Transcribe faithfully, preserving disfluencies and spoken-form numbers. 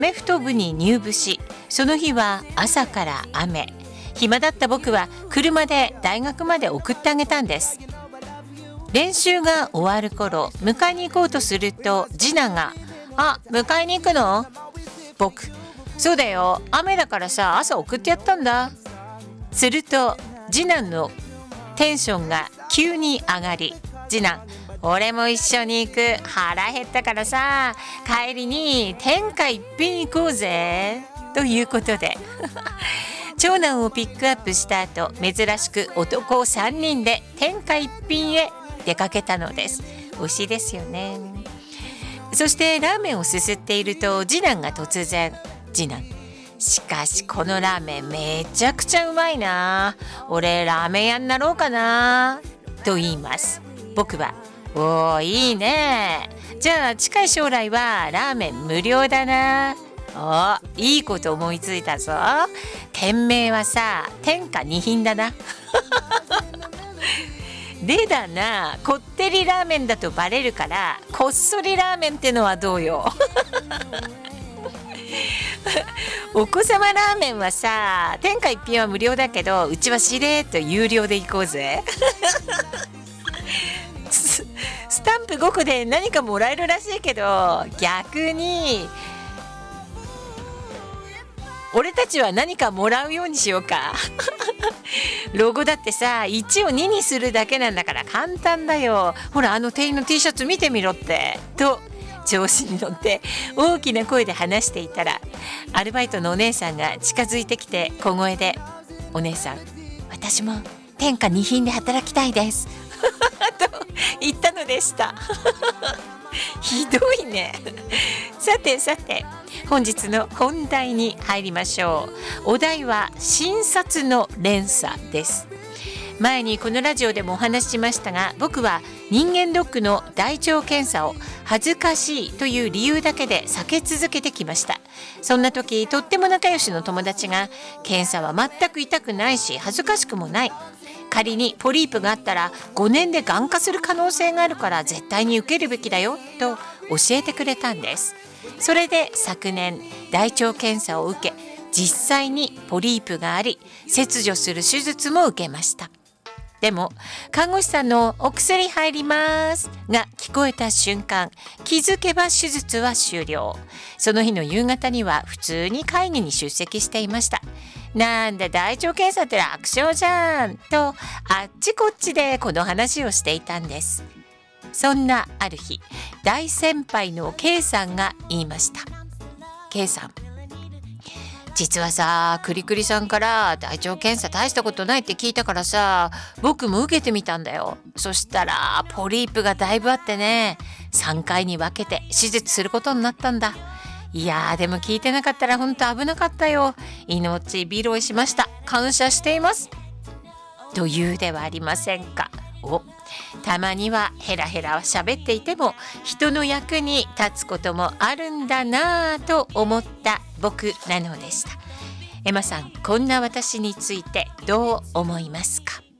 メフト部に入部し、その日は朝から雨。暇だった僕は車で大学まで送ってあげたんです。練習が終わる頃、迎えに行こうとすると次男が「あ、迎えに行くの？」僕「そうだよ、雨だからさ、朝送ってやったんだ」すると次男のテンションが急に上がり、次男「俺も一緒に行く、腹減ったからさ、帰りに天下一品行こうぜ」ということで長男をピックアップした後、珍しく男さんにんで天下一品へ出かけたのです。美味しいですよね。そしてラーメンをすすっていると次男が突然「次男、しかしこのラーメンめちゃくちゃうまいな。俺ラーメン屋になろうかな」と言います。僕は「おー、いいね。じゃあ近い将来はラーメン無料だな。お、いいこと思いついたぞ。店名はさ、天下二品だな」でだな、こってりラーメンだとバレるからこっそりラーメンってのはどうよお子様ラーメンはさ、天下一品は無料だけど、うちはしれーっと有料で行こうぜス, スタンプごこで何かもらえるらしいけど、逆に俺たちは何かもらうようにしようかロゴだってさ、いちをににするだけなんだから簡単だよ。ほら、あの店員の T シャツ見てみろってと調子に乗って大きな声で話していたら、アルバイトのお姉さんが近づいてきて小声で「お姉さん、私も天下二品で働きたいです」と言ったのでしたひどいねさてさて、本日の本題に入りましょう。お題は診察の連鎖です。前にこのラジオでもお話ししましたが、僕は人間ドックの大腸検査を恥ずかしいという理由だけで避け続けてきました。そんな時、とっても仲良しの友達が検査は全く痛くないし恥ずかしくもない、仮にポリープがあったらごねんでがん化する可能性があるから絶対に受けるべきだよと教えてくれたんです。それで昨年大腸検査を受け、実際にポリープがあり切除する手術も受けました。でも看護師さんのお薬入りますが聞こえた瞬間、気づけば手術は終了。その日の夕方には普通に会議に出席していました。なんだ大腸検査って楽勝じゃんとあっちこっちでこの話をしていたんです。そんなある日、大先輩の K さんが言いました。 K さん、実はさ、クリクリさんから大腸検査大したことないって聞いたからさ、僕も受けてみたんだよ。そしたらポリープがだいぶあってね、さんかいに分けて手術することになったんだ。いやー、でも聞いてなかったら本当危なかったよ。命拾いしました。感謝していますというではありませんか。お、たまにはヘラヘラ喋っていても人の役に立つこともあるんだなぁと思った僕なのでした。エマさん、こんな私についてどう思いますか？